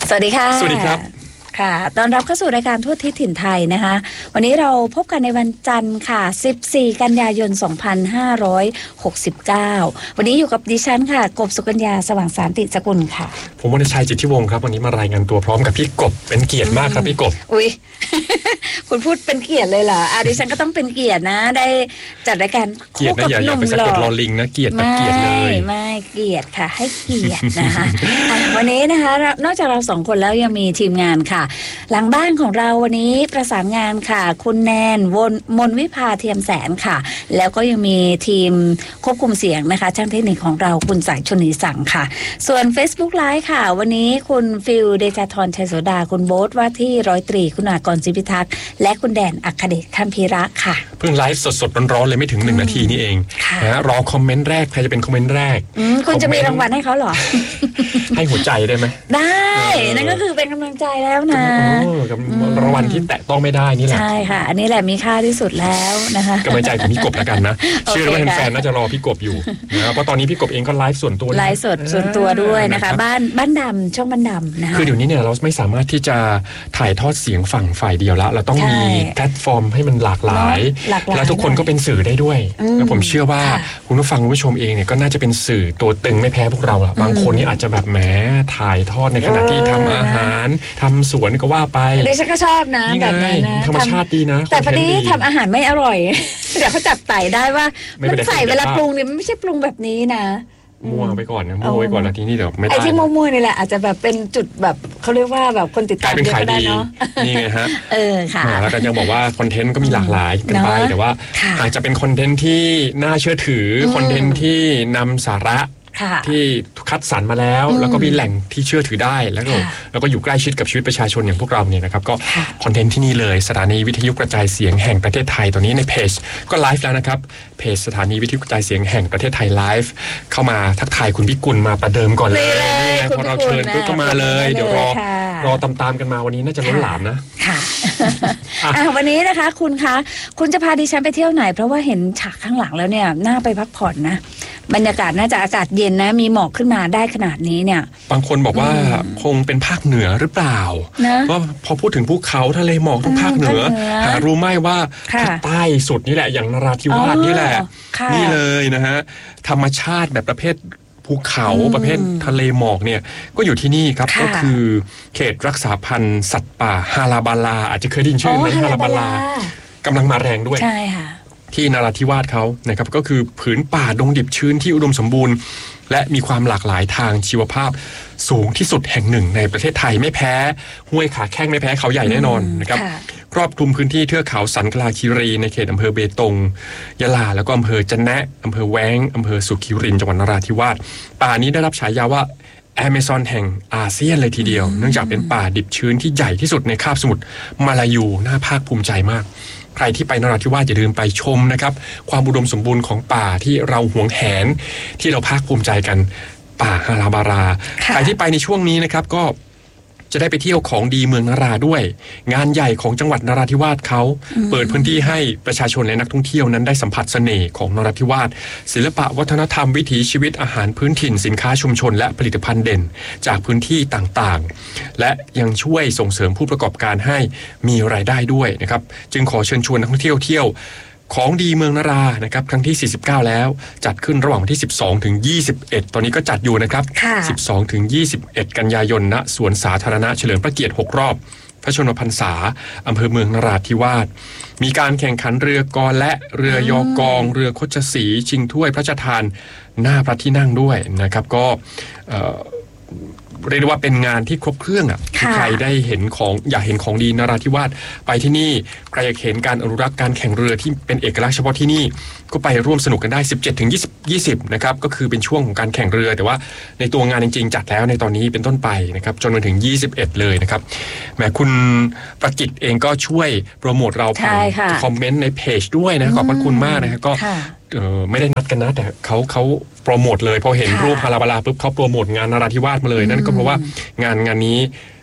สวัสดีค่ะสวัสดีครับค่ะต้อนรับเข้าสู่รายการทั่วทิศถิ่นไทยนะคะวันนี้เราพบกันในวันจันทร์ค่ะ14กันยายน2569วันนี้อยู่กับดิฉันค่ะกบสุกัญญาสว่างสารติสกุลค่ะผมวรรณชัยจิตทิวงศ์ครับวันนี้มารายงานตัวพร้อมกับพี่กบเป็นเกียรติมากครับพี่กบอุ๊ย คุณพูดเป็นเกียรติเลยเหรอดิฉันก็ต้องเป็นเกียรตินะได้จัดรายการคู่กับหนุ่มหล่อลอลิงนะเกียรติแบบเกียรติเลยไม่เกียรติค่ะให้เกียรตินะคะวันนี้นะคะนอกจากเราสองคนแล้วยังมีทีมงานค่ะหลังบ้านของเราวันนี้ประสานงานค่ะคุณแนนมนวิภาเทียมแสนค่ะแล้วก็ยังมีทีมควบคุมเสียงนะคะช่างเทคนิคของเราคุณสายชนีสั่งค่ะส่วน Facebook Live ค่ะวันนี้คุณฟิลเดชาธรชัยโสดาคุณโบ๊ทว่าที่ร้อยตรีคุณากรศิพิทักษ์และคุณแดนอัคเดชคัมภีระค่ะเพิ่งไลฟ์สดๆร้อนๆเลยไม่ถึง1นาทีนี่เองนะรอคอมเมนต์แรกใครจะเป็นคอมเมนต์แรกคุณจะมีรางวัลให้เขาเหรอให้หัวใจได้ไหมได้นั่นก็คือเป็นกำลังใจแล้วนะรางวัลที่แตะต้องไม่ได้นี่แหละใช่ค่ะอันนี้แหละมีค่าที่สุดแล้วนะคะกำลังใจของพี่กบแล้วกันนะเชื่อว่าแฟนๆน่าจะรอพี่กบอยู่นะเพราะตอนนี้พี่กบเองก็ไลฟ์ส่วนตัวไลฟ์สดส่วนตัวด้วยนะคะบ้านดำช่องบ้านดำนะคะคือเดี๋ยวนี้เนี่ยเราไม่สามารถที่จะถ่ายทอดเสียงฝั่งฝ่ายเดียวละเราต้องมีแพลตฟอร์มให้มันหลากหลายและทุกคนก็เป็นสื่อได้ด้วยและผมเชื่อว่าคุณผู้ฟังคุณผู้ชมเองเนี่ยก็น่าจะเป็นสื่อตัวตึงไม่แพ้พวกเราละบางคนนี่อาจจะแบบแหมถ่ายทอดในขณะที่ทำอาหารทำสวนก็ว่าไปดิฉันก็ชอบนะแบบนั้นนะธรรมชาติดีนะแต่พอดีทำอาหารไม่อร่อยเดี๋ยวเขาจับไต่ได้ว่ามันใส่เวลาปรุงเนี่ยมันไม่ใช่ปรุงแบบนี้นะมั่วไปก่อนนะมั่วไปก่อนแล้วทีนี้เดี๋ยวไม่ได้ไอ้ที่มั่วๆนี่แหละอาจจะแบบเป็นจุดแบบเขาเรียกว่าแบบคนติดตามเยอะก็ได้เนาะนี่ไงฮะค่ะแล้วก็ยังบอกว่าคอนเทนต์ก็มีหลากหลายกันไปแต่ว่าอาจจะเป็นคอนเทนต์ที่น่าเชื่อถือคอนเทนต์ที่นำสาระที่คัดสรรมาแล้วแล้วก็มีแหล่งที่เชื่อถือได้แล้วก็อยู่ใกล้ชิดกับชีวิตประชาชนอย่างพวกเราเนี่ยนะครับก็คอนเทนต์ที่นี่เลยสถานีวิทยุกระจายเสียงแห่งประเทศไทยตอนนี้ในเพจก็ไลฟ์แล้วนะครับเพจสถานีวิทยุกระจายเสียงแห่งประเทศไทยไลฟ์เข้ามาทักทายคุณพิกุลมาประเดิมก่อนเลยนี่พอเราเชิญปุ๊บก็มาเลยเดี๋ยวรอตามกันมาวันนี้น่าจะล้นหลามนะค่ะวันนี้นะคะคุณจะพาดิฉันไปเที่ยวไหนเพราะว่าเห็นฉากข้างหลังแล้วเนี่ยน่าไปพักผ่อนนะบรรยากาศน่าจะอากาศเย็นนะมีหมอกขึ้นมาได้ขนาดนี้เนี่ยบางคนบอกว่าคงเป็นภาคเหนือหรือเปล่าว่าพอพูดถึงภูเขาทะเลหมอกต้องภาคเหนือหารู้ไหมว่าภาคใต้สุดนี่แหละอย่างนราธิวาสนี่แหละนี่เลยนะฮะธรรมชาติแบบประเภทภูเขาประเภททะเลหมอกเนี่ยก็อยู่ที่นี่ครับก็คือเขตรักษาพันธุ์สัตว์ป่าฮาราบาลาอาจจะเคยได้ยินชื่อไหมฮาราบาลากำลังมาแรงด้วยใช่ค่ะที่นราธิวาสเขานะครับก็คือผืนป่าดงดิบชื้นที่อุดมสมบูรณ์และมีความหลากหลายทางชีวภาพสูงที่สุดแห่งหนึ่งในประเทศไทยไม่แพ้ห้วยขาแข้งไม่แพ้เขาใหญ่แน่นอนนะครับครอบคลุมพื้นที่เทือกเขาสันกลาคีรีในเขตอำเภอเบตงยะลาแล้วก็อำเภอจะแนะอำเภอแว้งอำเภอสุขิรินจังหวัดนราธิวาสป่านี้ได้รับฉายาว่าAmazon แห่งอาเซียนเลยทีเดียวเนื่องจากเป็นป่าดิบชื้นที่ใหญ่ที่สุดในคาบสมุทรมาลายูน่าภาคภูมิใจมากใครที่ไปนราธิวาสอย่าลืมไปชมนะครับความอุดมสมบูรณ์ของป่าที่เราหวงแหนที่เราภาคภูมิใจกันป่าฮาราบาราใครที่ไปในช่วงนี้นะครับก็จะได้ไปเที่ยวของดีเมืองนราด้วยงานใหญ่ของจังหวัดนราธิวาสเขาเปิดพื้นที่ให้ประชาชนและนักท่องเที่ยวนั้นได้สัมผัสเสน่ห์ของนราธิวาสศิลปะวัฒนธรรมวิถีชีวิตอาหารพื้นถิ่นสินค้าชุมชนและผลิตภัณฑ์เด่นจากพื้นที่ต่างๆและยังช่วยส่งเสริมผู้ประกอบการให้มีรายได้ด้วยนะครับจึงขอเชิญชวนนักท่องเที่ยวของดีเมืองนรานะครับครั้งที่49แล้วจัดขึ้นระหว่างวันที่12ถึง21ตอนนี้ก็จัดอยู่นะครับ12ถึง21กันยายนณสวนสาธารณะเฉลิมพระเกียรติ6รอบพระชนมพรรษาอำเภอเมืองนราธิวาสมีการแข่งขันเรือกอและเรือยอกองเรือคชสีชิงถ้วยพระราชทานหน้าพระที่นั่งด้วยนะครับก็เรียกว่าเป็นงานที่ครบเครื่องอ่ะใครได้เห็นของอยากเห็นของดีนราธิวาสไปที่นี่ใครอยากเห็นการอนุรักษ์การแข่งเรือที่เป็นเอกลักษณ์เฉพาะที่นี่ก็ไปร่วมสนุกกันได้17ถึง20นะครับก็คือเป็นช่วงของการแข่งเรือแต่ว่าในตัวงานจริงๆจัดแล้วในตอนนี้เป็นต้นไปนะครับจนมาถึง21เลยนะครับแหมคุณประกิตเองก็ช่วยโปรโมทเราผ่านคอมเมนต์ในเพจด้วยนะขอบพระคุณมากนะครับก็ไม่ได้นัดกันนะแต่เขาโปรโมทเลยพอเห็นรูปฮาราบาลาปุ๊บเขาโปรโมทงานนราธิวาสมาเลยนั่นก็เพราะว่างานนี้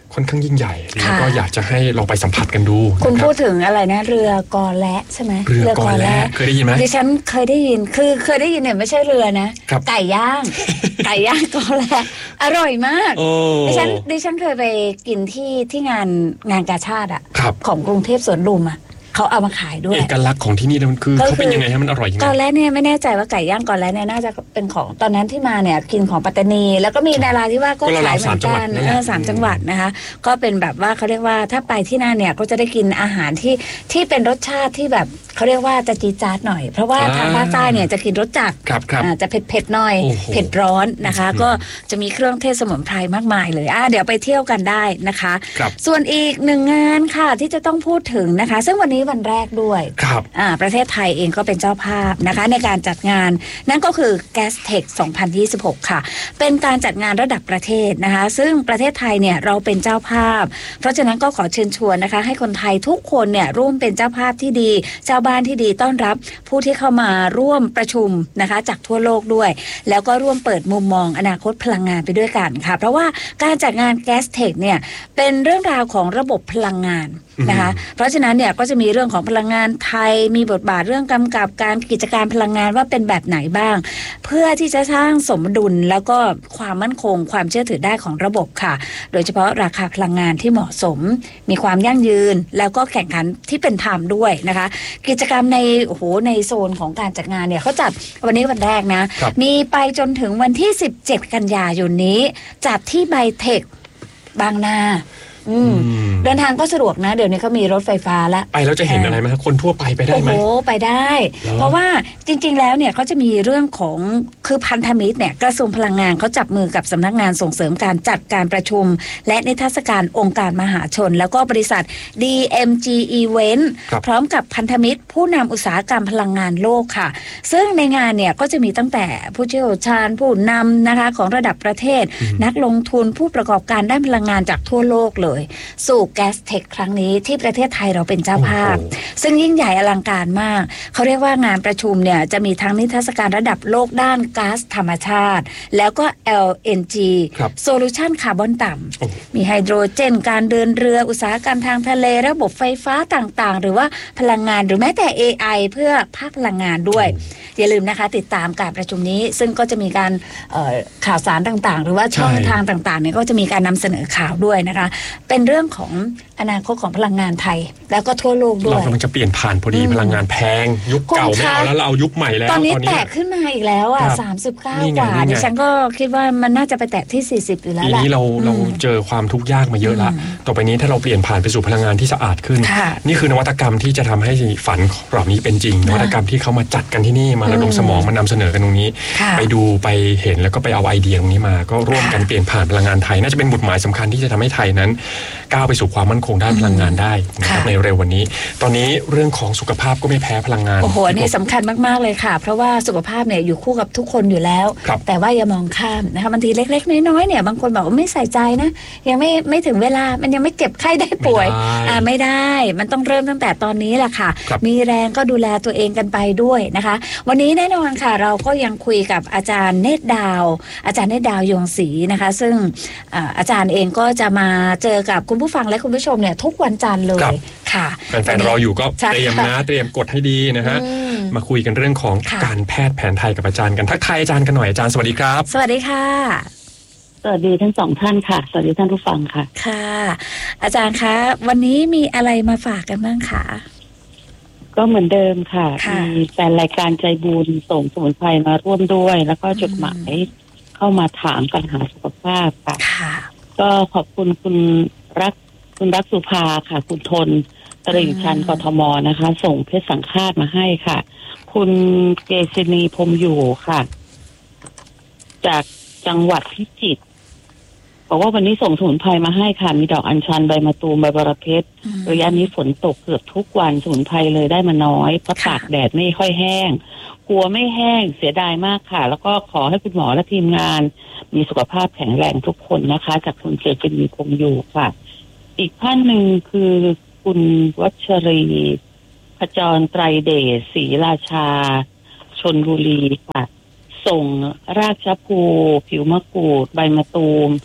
ค่อนข้างยิ่งใหญ่แล้วก็อยากจะให้ลองไปสัมผัสกันดูคุณพูดถึงอะไรนะเรือกอและใช่ไหมเรือกอและเคยได้ยินไหมดิฉันเคยได้ยินคือเคยได้ยินเนี่ยไม่ใช่เรือนะไก่ย่าง ไก่ย่างกอและอร่อยมากดิฉันเคยไปกินที่งานกาชาติของกรุงเทพสวนลุมเขาเอามาขายด้วยเอกลักษณ์ของที่นี่มันคือเขาเป็นยังไงฮะมันอร่อยยังไงกอและเนี่ยไม่แน่ใจว่าไก่ย่างกอและเนี่ยน่าจะเป็นของตอนนั้นที่มาเนี่ยกินของปัตตานีแล้วก็มีดาราที่ว่าก็ขายเหมือนกัน3 จังหวัดนะคะก็เป็นแบบว่าเขาเรียกว่าถ้าไปที่นั่นเนี่ยก็จะได้กินอาหารที่เป็นรสชาติที่แบบเขาเรียกว่าจะจี๊ดจ๊าดหน่อยเพราะว่าทางภาคใต้เนี่ยจะกินรสจัดจะเผ็ดหน่อยเผ็ดร้อนนะคะก็จะมีเครื่องเทศสมุนไพรมากมายเลยเดี๋ยวไปเที่ยวกันได้นะคะส่วนอีกหนึ่งงานค่ะที่จะต้องพูดถึงนะคะซึ่งวันนี้วันแรกด้วยประเทศไทยเองก็เป็นเจ้าภาพนะคะในการจัดงานนั่นก็คือ Gastech 2026 ค่ะเป็นการจัดงานระดับประเทศนะคะซึ่งประเทศไทยเนี่ยเราเป็นเจ้าภาพเพราะฉะนั้นก็ขอเชิญชวนนะคะให้คนไทยทุกคนเนี่ยร่วมเป็นเจ้าภาพที่ดีเจ้าบ้านที่ดีต้อนรับผู้ที่เข้ามาร่วมประชุมนะคะจากทั่วโลกด้วยแล้วก็ร่วมเปิดมุมมองอนาคตพลังงานไปด้วยกันค่ะเพราะว่าการจัดงาน Gastech เนี่ยเป็นเรื่องราวของระบบพลังงานนะคะเพราะฉะนั้นเนี่ยก็จะมีเรื่องของพลังงานไทยมีบทบาทเรื่องกำกับการกิจการพลังงานว่าเป็นแบบไหนบ้างเพื่อที่จะสร้างสมดุลแล้วก็ความมั่นคงความเชื่อถือได้ของระบบค่ะโดยเฉพาะราคาพลังงานที่เหมาะสมมีความยั่งยืนแล้วก็แข่งขันที่เป็นธรรมด้วยนะคะกิจกรรมในโซนของการจัดงานเนี่ยเขาจัดวันนี้วันแรกนะมีไปจนถึงวันที่17 กันยายนนี้จัดที่ไบเทคบางนาเดินทางก็สะดวกนะเดี๋ยวนี้เขามีรถไฟฟ้าแล้วไปแล้วจะเห็นอะไรไหมคนทั่วไปได้ไหมไปได้เพราะว่าจริงๆแล้วเนี่ยเขาจะมีเรื่องของคือพันธมิตรเนี่ยกระทรวงพลังงานเขาจับมือกับสำนักงานส่งเสริมการจัดการประชุมและนิทรรศการองค์การมหาชนแล้วก็บริษัท DMG Event พร้อมกับพันธมิตรผู้นำอุตสาหกรรมพลังงานโลกค่ะซึ่งในงานเนี่ยก็จะมีตั้งแต่ผู้เชี่ยวชาญผู้นำนะคะของระดับประเทศนักลงทุนผู้ประกอบการด้านพลังงานจากทั่วโลกเลยสู่ Gastech ครั้งนี้ที่ประเทศไทยเราเป็นเจ้าภาพซึ่งยิ่งใหญ่อลังการมากเขาเรียกว่างานประชุมเนี่ยจะมีทั้งนิทรรศการระดับโลกด้านก๊าซธรรมชาติแล้วก็ LNG Solution คาร์บอนต่ำมีไฮโดรเจนการเดินเรืออุตสาหกรรมทางทะเลระบบไฟฟ้าต่างๆหรือว่าพลังงานหรือแม้แต่ AI เพื่อภาคพลังงานด้วยอย่าลืมนะคะติดตามการประชุมนี้ซึ่งก็จะมีการข่าวสารต่างๆหรือว่าช่องทางต่างๆเนี่ยก็จะมีการนำเสนอข่าวด้วยนะคะเป็นเรื่องของอนาคตของพลังงานไทยแล้วก็ทั่วโลกด้วยเรากำลังจะเปลี่ยนผ่านพอดีพลังงานแพงยุคเก่าไม่เอาแล้วเราเอายุคใหม่แล้วตอนนี้แตะขึ้นมาอีกแล้ว39 กว่าดิฉันก็คิดว่ามันน่าจะไปแตะที่40อยู่แล้วแหละทีนี้เราเจอความทุกข์ยากมาเยอะละต่อไปนี้ถ้าเราเปลี่ยนผ่านไปสู่พลังงานที่สะอาดขึ้นนี่คือนวัตกรรมที่จะทำให้ฝันเหล่านี้เป็นจริงนวัตกรรมที่เขามาจัดกันที่นี่มาระดมสมองมานำเสนอกันตรงนี้ไปดูไปเห็นแล้วก็ไปเอาไอเดียตรงนี้มาก็ร่วมกันเปลี่ยนผ่านพลังงานไทยน่าจะเป็นบทหมายสำคัญที่จะทำให้ไทยนั้นก้าวไปสู่ความมั่นคงด้านพลังงานได้นะครับในเร็ววันนี้ตอนนี้เรื่องของสุขภาพก็ไม่แพ้พลังงานโอ้โหนี่สำคัญมากๆเลยค่ะเพราะว่าสุขภาพเนี่ยอยู่คู่กับทุกคนอยู่แล้วแต่ว่าอย่ามองข้ามนะคะบางทีเล็กๆน้อยๆเนี่ยบางคนบอกว่าไม่ใส่ใจนะยังไม่ถึงเวลามันยังไม่เจ็บไข้ได้ป่วยไม่ได้มันต้องเริ่มตั้งแต่ตอนนี้แหละค่ะมีแรงก็ดูแลตัวเองกันไปด้วยนะคะวันนี้แน่นอนค่ะเราก็ยังคุยกับอาจารย์เนตรดาวโยงศรีนะคะซึ่งอาจารย์เองก็จะมาเจอกับคุณผู้ฟังและคุณผู้ชมเนี่ยทุกวันจันทร์เลยค่ะแฟนๆรออยู่ก็เตรียมกดให้ดีนะฮะมาคุยกันเรื่องของการแพทย์แผนไทยกับอาจารย์กันทักทายอาจารย์กันหน่อยอาจารย์สวัสดีครับสวัสดีค่ะสวัสดีทั้งสองท่านค่ะสวัสดีท่านผู้ฟังค่ะค่ะอาจารย์คะวันนี้มีอะไรมาฝากกันบ้างคะก็เหมือนเดิมค่ะมีแฟนรายการใจบุญส่งสมุนไพรมาร่วมด้วยแล้วก็จดหมายเข้ามาถามปัญหาสุขภาพค่ะก็ขอบคุณคุณรักสุภาค่ะคุณทนตลิ่งชันกทมนะคะส่งเพชรสังฆาตมาให้ค่ะคุณเกษณีพรมอยู่ค่ะจากจังหวัดพิจิตรบอกว่าวันนี้ส่งสมุนไพรมาให้ค่ะมีดอกอัญชันใบมะตูมใบบรเพชรระยะนี้ฝนตกเกือบทุกวันสมุนไพรเลยได้มาน้อยเพราะตากแดดไม่ค่อยแห้งกลัวไม่แห้งเสียดายมากค่ะแล้วก็ขอให้คุณหมอและทีมงานมีสุขภาพแข็งแรงทุกคนนะคะจากคุณเกษณีพรมอยู่ค่ะอีกท่านหนึ่งคือคุณวัชรีขจรไตรเดชศรีราชาชลบุรีค่ะส่งรากชะพูผิวมะกรูดใบมะตูม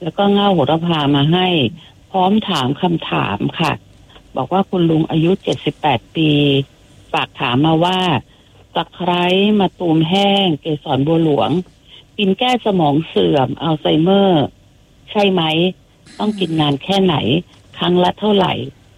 แล้วก็เง่าโหระพามาให้พร้อมถามคำถามค่ะบอกว่าคุณลุงอายุ78ปีฝากถามมาว่าตะไคร้มะตูมแห้งเกสรบัวหลวงกินแก้สมองเสื่อมอัลไซเมอร์ใช่ไหมต้องกินนานแค่ไหนครั้งละเท่าไหร่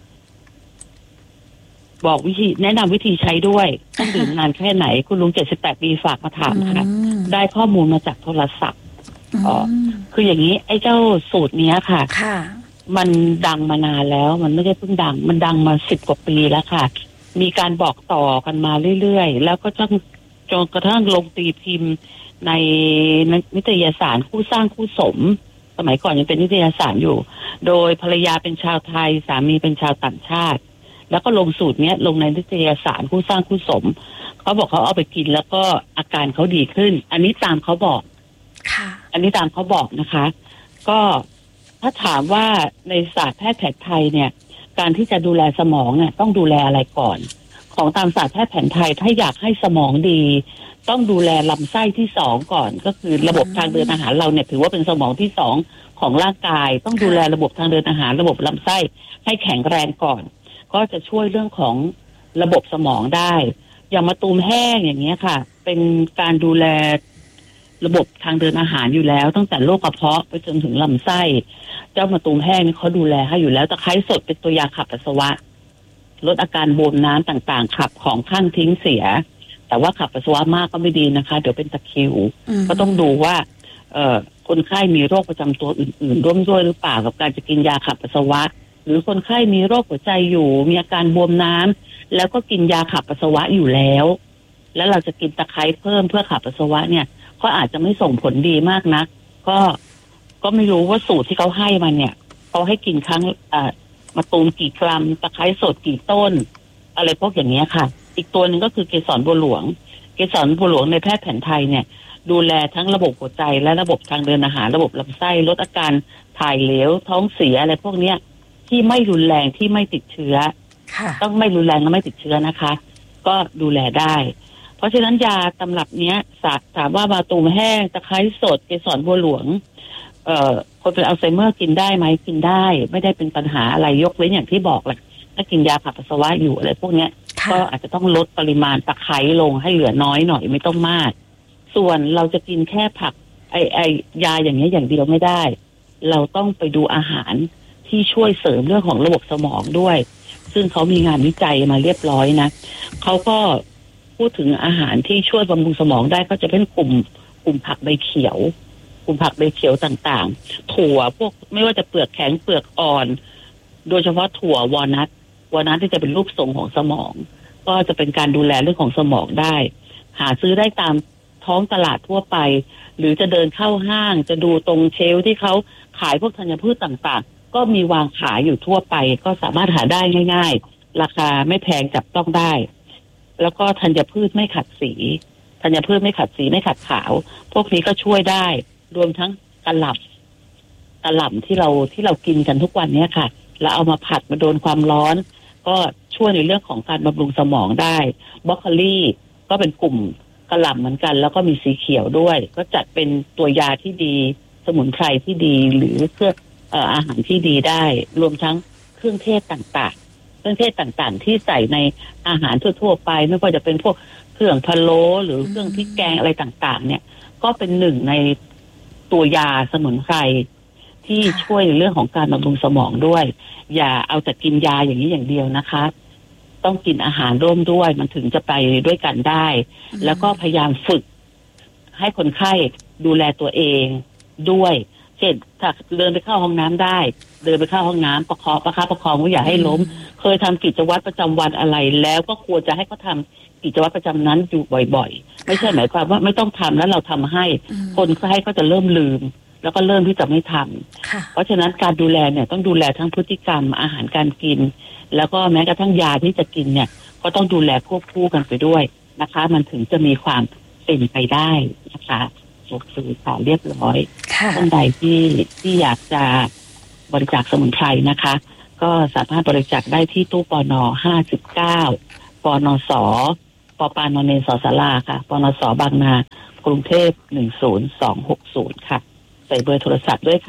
บอกวิธีแนะนำวิธีใช้ด้วยต้องดื่มนานแค่ไหนคุณลุง78ปีฝากมาถามค่ะได้ข้อมูลมาจากโทรศัพท์คืออย่างนี้ไอ้เจ้าสูตรเนี้ยค่ะมันดังมานานแล้วมันไม่ได้เพิ่งดังมันดังมา10 กว่าปีแล้วค่ะมีการบอกต่อกันมาเรื่อยๆแล้วก็จนกระทั่งลงตีพิมพ์ในนิตยสารคู่สร้างคู่สมสมัยก่อนยังเป็นนิตยสารอยู่โดยภรรยาเป็นชาวไทยสามีเป็นชาวต่างชาติแล้วก็ลงสูตรเนี้ยลงในนิตยสารคู่สร้างคู่สมเขาบอกเขาเอาไปกินแล้วก็อาการเขาดีขึ้นอันนี้ตามเขาบอกอันนี้ตามเขาบอกนะคะก็ถ้าถามว่าในศาสตร์แพทย์แผนไทยเนี่ยการที่จะดูแลสมองเนี่ยต้องดูแลอะไรก่อนของตามศาสตร์แพทย์แผนไทยถ้าอยากให้สมองดีต้องดูแลลำไส้ที่2ก่อนก็คือระบบทางเดินอาหารเราเนี่ยถือว่าเป็นสมองที่2ของร่างกายต้องดูแลระบบทางเดินอาหารระบบลำไส้ให้แข็งแรงก่อนก็จะช่วยเรื่องของระบบสมองได้อย่างมะตูมแห้งอย่างเงี้ยค่ะเป็นการดูแลระบบทางเดินอาหารอยู่แล้วตั้งแต่โรคกระเพาะไปจนถึงลำไส้เจ้ามะตูมแห้งนี่เขาดูแลให้อยู่แล้วตะไคร้สดเป็นตัวยาขับปัสสาวะลดอาการบวมน้ำต่างๆขับของข้างทิ้งเสียแต่ว่าขับปัสสาวะมากก็ไม่ดีนะคะเดี๋ยวเป็นตะคริวก็ต้องดูว่าคนไข้มีโรคประจำตัวอื่นๆร่วมด้วยหรือเปล่ากับการจะกินยาขับปัสสาวะหรือคนไข้มีโรคหัวใจอยู่มีอาการบวมน้ำแล้วก็กินยาขับปัสสาวะอยู่แล้วเราจะกินตะไคร้เพิ่มเพื่อขับปัสสาวะเนี่ยก็อาจจะไม่ส่งผลดีมากนักก็ไม่รู้ว่าสูตรที่เขาให้มาเนี่ยเขาให้กินครั้งมะตูมกี่กรัมตะไคร้สดกี่ต้นอะไรพวกอย่างเงี้ยค่ะอีกตัวหนึ่งก็คือเกสรบัวหลวงเกสรบัวหลวงในแพทย์แผนไทยเนี่ยดูแลทั้งระบบหัวใจและระบบทางเดินอาหารระบบลำไส้ลดอาการถ่ายเหลวท้องเสียอะไรพวกเนี้ยที่ไม่รุนแรงที่ไม่ติดเชื้อต้องไม่รุนแรงและไม่ติดเชื้อนะคะก็ดูแลได้เพราะฉะนั้นยาตำรับเนี้ยถามว่ามะตูมแห้งตะไคร้สดเกสรบัวหลวงคนเป็นอัลไซเมอร์กินได้ไหมกินได้ไม่ได้เป็นปัญหาอะไรยกเว้นอย่างที่บอกแหละถ้ากินยาขับปัสสาวะอยู่อะไรพวกเนี้ยก็อาจจะต้องลดปริมาณตะไคร้ลงให้เหลือน้อยหน่อยไม่ต้องมากส่วนเราจะกินแค่ผักยาอย่างนี้อย่างเดียวไม่ได้เราต้องไปดูอาหารที่ช่วยเสริมเรื่องของระบบสมองด้วยซึ่งเขามีงานวิจัยมาเรียบร้อยนะเขาก็พูดถึงอาหารที่ช่วยบำรุงสมองได้ก็จะเป็นกลุ่มผักใบเขียวกลุ่มผักใบเขียวต่างๆถั่วพวกไม่ว่าจะเปลือกแข็งเปลือกอ่อนโดยเฉพาะถั่ววอลนัทที่จะเป็นรูปทรงของสมองก็จะเป็นการดูแลเรื่องของสมองได้หาซื้อได้ตามท้องตลาดทั่วไปหรือจะเดินเข้าห้างจะดูตรงเชลฟ์ที่เขาขายพวกธัญพืชต่างๆก็มีวางขายอยู่ทั่วไปก็สามารถหาได้ง่ายๆราคาไม่แพงจับต้องได้แล้วก็ธัญพืชไม่ขัดสีธัญพืชไม่ขัดสีไม่ขัดขาวพวกนี้ก็ช่วยได้รวมทั้งกะหล่ำที่เรากินกันทุกวันนี้ค่ะแล้วเอามาผัดมาโดนความร้อนก็ช่วยในเรื่องของการบำรุงสมองได้บรอกโคลีก็เป็นกลุ่มกะหล่ำเหมือนกันแล้วก็มีสีเขียวด้วยก็จัดเป็นตัวยาที่ดีสมุนไพรที่ดีหรือเครื่องอาหารที่ดีได้รวมทั้งเครื่องเทศต่างๆที่ใส่ในอาหารทั่วๆไปไม่ว่าจะเป็นพวกเครื่องพะโล้หรือเครื่องพริกแกงอะไรต่างๆเนี่ยก็เป็นหนึ่งในตัวยาสมุนไพรที่ช่วยในเรื่องของการบำรุงสมองด้วยอย่าเอาแต่กินยาอย่างนี้อย่างเดียวนะคะต้องกินอาหารร่วมด้วยมันถึงจะไปด้วยกันได้แล้วก็พยายามฝึกให้คนไข้ดูแลตัวเองด้วยเช่นถ้าเดินไปเข้าห้องน้ำได้เดินไปเข้าห้องน้ำประคองว่าอย่าให้ล้มเคยทำกิจวัตรประจำวันอะไรแล้วก็ควรจะให้เขาทำกิจวัตรประจำนั้นอยู่บ่อยๆไม่ใช่หมายความว่าไม่ต้องทำแล้วเราทำให้คนไข้ก็จะเริ่มลืมแล้วก็เริ่มที่จะไม่ทำเพราะฉะนั้นการดูแลเนี่ยต้องดูแลทั้งพฤติกรรมอาหารการกินแล้วก็แม้กระทั่งยาที่จะกินเนี่ยก็ต้องดูแลควบคู่กันไปด้วยนะคะมันถึงจะมีความเป็นไปได้นะคะสื่อสารเรียบร้อยท่านใดที่อยากจะบริจาคสมุนไพรนะคะก็สามารถบริจาคได้ที่ตู้ปน59ปนสปปนนสศราค่ะปนสบางนากรุงเทพ10260ค่ะใส่เบอร์โทรศัพท์ด้วยค่ะ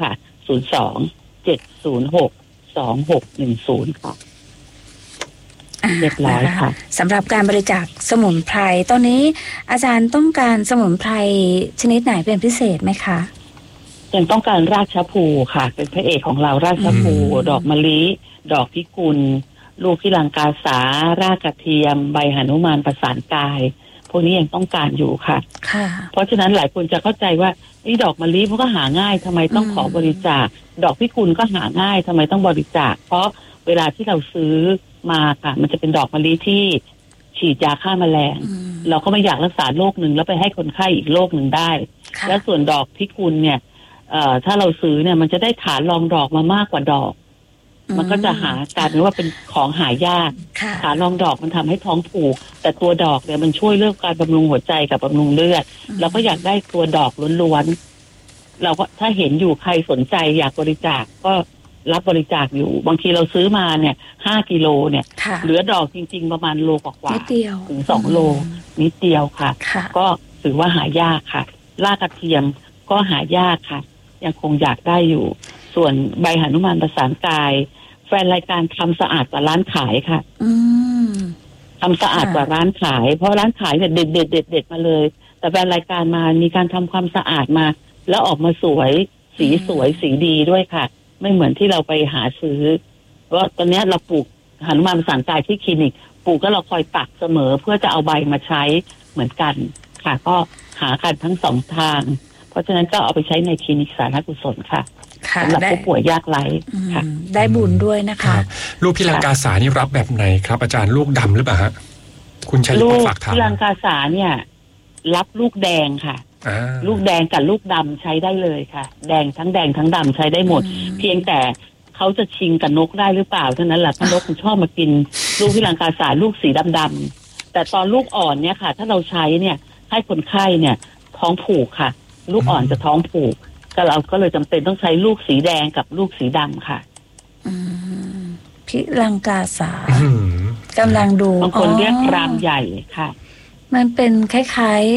02-706-2610 ค่ะเรียบร้อยค่ะสำหรับการบริจาคสมุนไพรตอนนี้อาจารย์ต้องการสมุนไพรชนิดไหนเป็นพิเศษไหมคะยังต้องการราชพลูค่ะเป็นพระเอกของเราราชพลูดอกมะลิดอกพิกุลลูกพิลังกาสารากกระเทียมใบหนุมานประสานกายพวกนี้ยังต้องการอยู่ค่ะเพราะฉะนั้นหลายคนจะเข้าใจว่าดอกมะลิมันก็หาง่ายทำไมต้องขอบริจาคดอกพิกุลก็หาง่ายทำไมต้องบริจาคเพราะเวลาที่เราซื้อมาค่ะมันจะเป็นดอกมะลิที่ฉีดยาฆ่าแมลงเราก็ไม่อยากรักษาโรคหนึ่งแล้วไปให้คนไข้อีกโรคหนึ่งได้และส่วนดอกพิกุลเนี่ยถ้าเราซื้อเนี่ยมันจะได้ฐานรองดอกมามากกว่าดอกมันก็จะหากลายเป็นว่าเป็นของหายากฐานรองดอกมันทำให้ท้องผูกแต่ตัวดอกเนี่ยมันช่วยเรื่องการบำรุงหัวใจกับบำรุงเลือดเราก็อยากได้ตัวดอกล้วนๆเราก็ถ้าเห็นอยู่ใครสนใจอยากบริจาคก็รับบริจาคอยู่บางทีเราซื้อมาเนี่ย5 กิโลเนี่ยเหลือดอกจริงๆประมาณโลกว่าถึง2 โลนิดเดียวค่ะก็ถือว่าหายากค่ะรากกระเทียมก็หายากค่ะยังคงอยากได้อยู่ส่วนใบหนุมานประสานกายแฟนรายการทำสะอาดกว่าร้านขายค่ะทำสะอาดกว่าร้านขายเพราะร้านขายเนี่ยเด็ดมาเลยแต่แฟนรายการมามีการทำความสะอาดมาแล้วออกมาสวยสีสวยสีดีด้วยค่ะไม่เหมือนที่เราไปหาซื้อเพราะตอนนี้เราปลูกหนุมานประสานกายที่คลินิกปลูกก็เราคอยตักเสมอเพื่อจะเอาใบมาใช้เหมือนกันค่ะก็หากันทั้ง2 ทางเพราะฉะนั้นก็เอาไปใช้ในคลินิกสาธารณกุศลค่ะสำหรับผู้ป่วยยากไร้ค่ะได้บุญด้วยนะคะลูกพิลังกาสานี่รับแบบไหนครับอาจารย์ลูกดำหรือเปล่าฮะคุณชัยพลฝากถามลูกพิลังกาสาเนี่ยรับลูกแดงค่ะลูกแดงกับลูกดำใช้ได้เลยค่ะแดงทั้งดำใช้ได้หมดเพียงแต่เขาจะชิงกับนกได้หรือเปล่าเท่านั้นแหละเพราะนกมันชอบมากินลูกพิลังกาสาลูกสีดำๆแต่ตอนลูกอ่อนเนี่ยค่ะถ้าเราใช้เนี่ยให้คนไข้เนี่ยท้องผูกค่ะลูกอ่อนจะท้องผูกก็เราก็เลยจำเป็นต้องใช้ลูกสีแดงกับลูกสีดำค่ะพิลังกาสากำลังดูบางคนเรียกรามใหญ่ค่ะมันเป็นคล้าย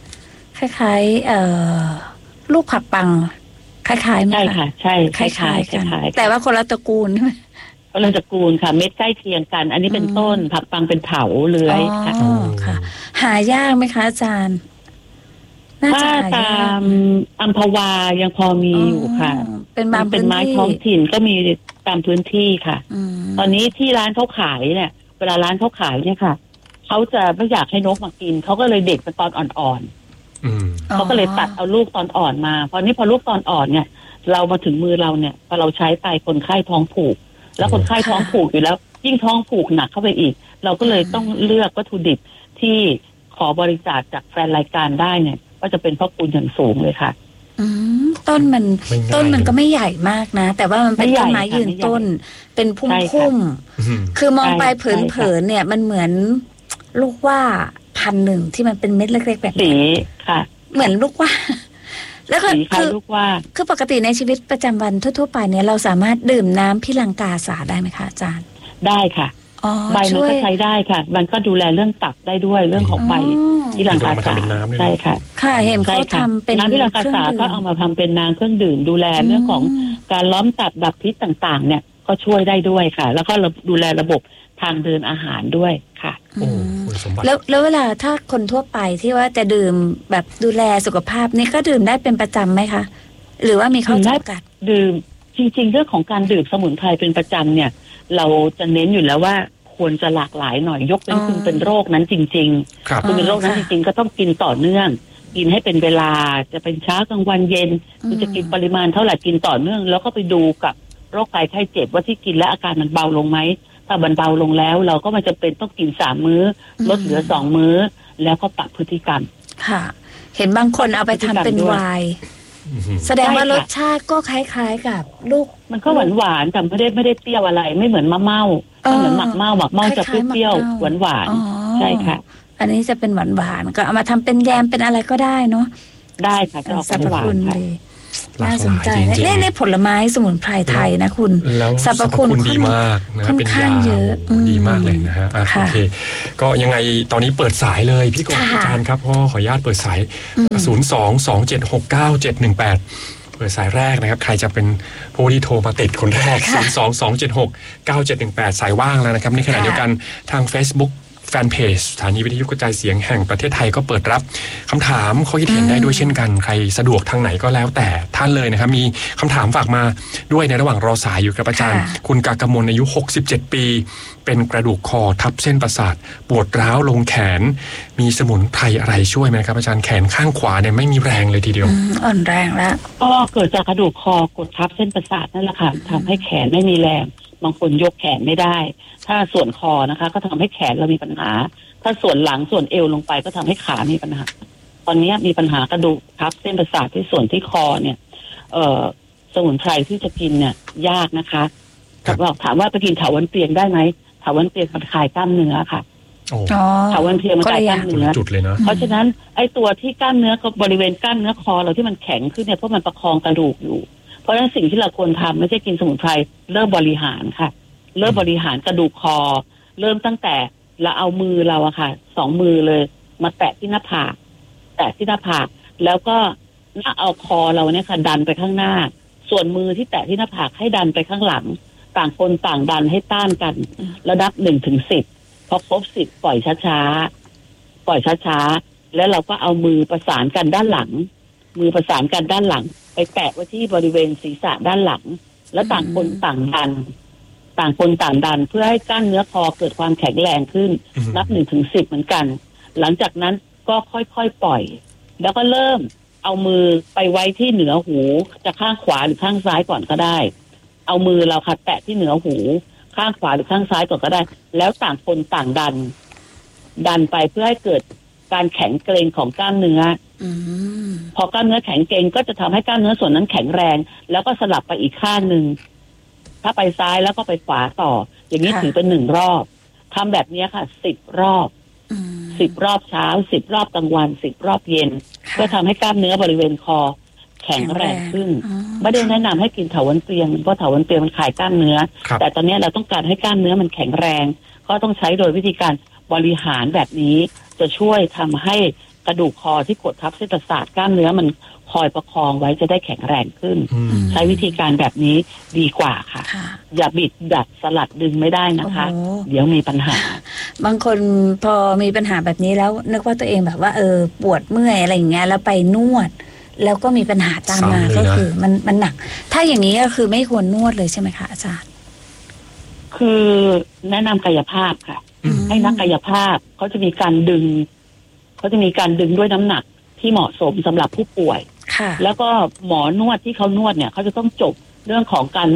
ลูกผักปังคล้ายๆไหมใช่ค่ะใช่คล้ายๆแต่ว่าคนละตระกูลใช่ไหมคนละตระกูลค่ะเม็ดใกล้เคียงกันอันนี้เป็นต้นผักปังเป็นเถาเลื้อยค่ะหายากไหมคะอาจารย์ถ้าตามอัมพวายังพอมีอยู่ค่ะเป็นไม้ท้องถิ่นก็มีตามพื้นที่ค่ะตอนนี้ที่ร้านเขาขายเนี่ยเวลาร้านเขาขายเนี่ยค่ะเขาจะไม่อยากให้นกมากินเขาก็เลยเด็ดเป็นตอนอ่อนๆเขาก็เลยตัดเอาลูกตอนอ่อนมาพอลูกตอนอ่อนเนี่ยเรามาถึงมือเราเนี่ยพอเราใช้ไปคนไข้ท้องผูกแล้วคนไข้ท้องผูกอยู่แล้วยิ่งท้องผูกหนักเข้าไปอีกเราก็เลยต้องเลือกวัตถุดิบที่ขอบริจาคจากแฟนรายการได้เนี่ยก็จะเป็นพระคุณอย่างสูงเลยค่ะต้นมันก็ไม่ใหญ่มากนะแต่ว่ามันเป็นต้นไม้ยืนต้นเป็นพุ่มคือมองไปเผินๆเนี่ยมันเหมือนลูกว่า1,000ที่มันเป็นเม็ดเล็กๆแบบนี้ค่ะเหมือนลูกว่าแล้วก็คือปกติในชีวิตประจำวันทั่วๆไปเนี่ยเราสามารถดื่มน้ำพิลังกาสาได้ไหมคะอาจารย์ได้ค่ะใบมันก็ใช้ได้ค่ะมันก็ดูแลเรื่องตับได้ด้วยเรื่องของใบพิลังกาสาใช่ค่ะค่ะเห็นเขาทำเป็นน้ำพิลังกาสาก็เอามาทำเป็นน้ำเครื่องดื่มดูแลเรื่องของการล้อมตับดับพิษต่างๆเนี่ยก็ช่วยได้ด้วยค่ะแล้วก็ดูแลระบบทางเดินอาหารด้วยค่ะแล้วเวลาถ้าคนทั่วไปที่ว่าจะดื่มแบบดูแลสุขภาพนี่ก็ดื่มได้เป็นประจำไหมคะหรือว่ามีข้อจำกัดดื่มจริงๆเรื่องของการดื่มสมุนไพรเป็นประจำเนี่ยเราจะเน้นอยู่แล้วว่าควรจะหลากหลายหน่อยยกเป็นคุณเป็นโรคนั้นจริงๆคุณเป็นโรคนั้นจริงๆก็ต้องกินต่อเนื่องกินให้เป็นเวลาจะเป็นเช้ากลางวันเย็นคุณจะกินปริมาณเท่าไหร่กินต่อเนื่องแล้วก็ไปดูกับโรคภัยไข้เจ็บว่าที่กินแล้วอาการมันเบาลงไหมถ้ามันเบาลงแล้วเราก็ไม่จำเป็นต้องกิน3 มื้อลดเหลือ2 มื้อแล้วก็ปรับพฤติกรรมค่ะเห็นบางคนเอาไปทำเป็นไวน์แสดงว่ารสชาติก็คล้ายๆกับลูกมันก็หวานๆแต่ไม่ได้เปรี้ยวอะไรไม่เหมือนมะเม่าเหมือนหมักเม่าจะเปรี้ยวหวานๆใช่ค่ะอันนี้จะเป็นหวานๆก็เอามาทำเป็นแยมเป็นอะไรก็ได้เนาะได้ค่ะจะออกหวานค่ะน่าสนใจนี่ผลไม้สมุนไพรไทยนะคุณสรรพคุณดีมากนะเป็นยาดีมากเลยนะฮะโอเคก็ยังไงตอนนี้เปิดสายเลยพี่กบอาจารย์ครับขออนุญาตเปิดสาย022769718 เปิดสายแรกนะครับใครจะเป็นผู้ที่โทรมาติดคนแรก 022769718 สายว่างแล้วนะครับในขณะเดียวกันทาง Facebookแฟนเพจสถานีวิทยุกระจายเสียงแห่งประเทศไทยก็เปิดรับคำถามข้อคิดเห็นได้ด้วยเช่นกันใครสะดวกทางไหนก็แล้วแต่ท่านเลยนะครับมีคำถามฝากมาด้วยในระหว่างรอสายอยู่ครับอาจารย์คุณกากมลอายุ67ปีเป็นกระดูกคอทับเส้นประสาทปวดร้าวลงแขนมีสมุนไพรอะไรช่วยไหมครับอาจารย์แขนข้างขวาเนี่ยไม่มีแรงเลยทีเดียวอ่อนแรงแล้วก็เกิดจากกระดูกคอกดทับเส้นประสาทนั่นแหละค่ะทำให้แขนไม่มีแรงบางคนยกแขนไม่ได้ถ้าส่วนคอนะคะก็ทำให้แขนเรามีปัญหาถ้าส่วนหลังส่วนเอวลงไปก็ทำให้ขามีปัญหาตอนนี้มีปัญหากระดูกทับเส้นประสาทที่ส่วนที่คอเนี่ยสมุนไพรที่จะกินเนี่ยยากนะคะบอกถามว่าไปกินเถาวัลย์เปียงได้ไหมเถาวัลย์เปียงมันคลายกล้ามเนื้อค่ะเถาวัลย์เปียงมันคลายกล้ามเนื้อจุดเลยนะเพราะฉะนั้นไอ้ตัวที่กล้ามเนื้อบริเวณกล้ามเนื้อคอเราที่มันแข็งขึ้นเนี่ยเพราะมันประคองกระดูกอยู่เพราะฉะนั้นสิ่งที่เราควรทำไม่ใช่กินสมุนไพรเริ่มบริหารค่ะเริ่มบริหารกระดูกคอเริ่มตั้งแต่เราเอามือเราอะค่ะ2 มือเลยมาแตะที่หน้าผากแล้วก็เอาคอเราเนี่ยค่ะดันไปข้างหน้าส่วนมือที่แตะที่หน้าผากให้ดันไปข้างหลังต่างคนต่างดันให้ต้านกันแล้วนับ1 ถึง 10พอครบ10ปล่อยช้าๆแล้วเราก็เอามือประสานกันด้านหลังไปแตะไว้ที่บริเวณศีรษะด้านหลังแล้วต่างคนต่างดันเพื่อให้กล้ามเนื้อคอเกิดความแข็งแรงขึ้นนับ1 ถึง 10เหมือนกันหลังจากนั้นก็ค่อยๆปล่อยแล้วก็เริ่มเอามือไปไว้ที่เหนือหูจะข้างขวาหรือข้างซ้ายก่อนก็ได้เอามือเราค่ะแตะที่เหนือหูข้างขวาหรือข้างซ้ายก่อนก็ได้แล้วต่างคนต่างดันไปเพื่อให้เกิดการแข็งเกร็งของกล้ามเนื้อพอกล้ามเนื้อแข็งเกร็งก็จะทำให้กล้ามเนื้อส่วนนั้นแข็งแรงแล้วก็สลับไปอีกข้างนึงถ้าไปซ้ายแล้วก็ไปขวาต่ออย่างนี้ถือเป็น1 รอบทำแบบนี้ค่ะ10 รอบ10 รอบเช้า10 รอบกลางวัน10 รอบเย็นเพื่อทำให้กล้ามเนื้อบริเวณคอแข็งแรงขึ้นไม่ได้แนะนำให้กินเถาวัลย์เปียงเพราะเถาวัลย์เปียงมันคลายกล้ามเนื้อแต่ตอนนี้เราต้องการให้กล้ามเนื้อมันแข็งแรงก็ต้องใช้โดยวิธีการบริหารแบบนี้จะช่วยทำให้กระดูกคอที่กดทับเส้นประสาทกล้ามเนื้อมันคอยประคองไว้จะได้แข็งแรงขึ้นใช้วิธีการแบบนี้ดีกว่าค่ะอย่าบิดดัดสลัดดึงไม่ได้นะคะเดี๋ยวมีปัญหาบางคนพอมีปัญหาแบบนี้แล้วนึกว่าตัวเองแบบว่าปวดเมื่อยอะไรอย่างเงี้ยแล้วไปนวดแล้วก็มีปัญหาตามมาก็คือมันหนักถ้าอย่างนี้ก็คือไม่ควรนวดเลยใช่ไหมคะอาจารย์คือแนะนำกายภาพค่ะให้นักกายภาพเขาจะมีการดึงด้วยน้ำหนักที่เหมาะสมสำหรับผู้ป่วยแล้วก็หมอนวดที่เขานวดเนี่ยเขาจะต้องจบเรื่องของการ